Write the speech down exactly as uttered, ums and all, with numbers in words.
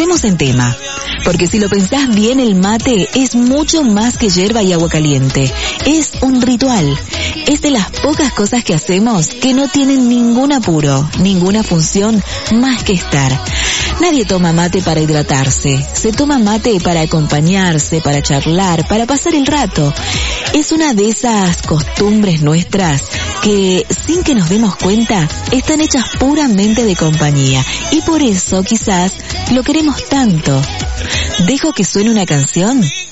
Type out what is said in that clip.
Entremos en tema, porque si lo pensás bien, el mate es mucho más que yerba y agua caliente. Es un ritual. Es de las pocas cosas que hacemos que no tienen ningún apuro, ninguna función más que estar. Nadie toma mate para hidratarse. Se toma mate para acompañarse, para charlar, para pasar el rato. Es una de esas costumbres nuestras que, sin que nos demos cuenta, están hechas puramente de compañía. Y por eso, quizás, lo queremos tanto. ¿Dejo que suene una canción?